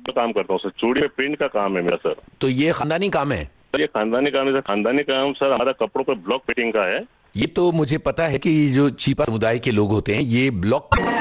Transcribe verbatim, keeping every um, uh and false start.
काम करता हूँ सर, चूड़ी में प्रिंट का काम है मेरा सर। तो ये खानदानी काम है? सर ये खानदानी काम है सर, खानदानी काम सर हमारा कपड़ों पर ब्लॉक फिटिंग का है। ये तो मुझे पता है कि जो चीपा समुदाय के लोग होते हैं ये ब्लॉक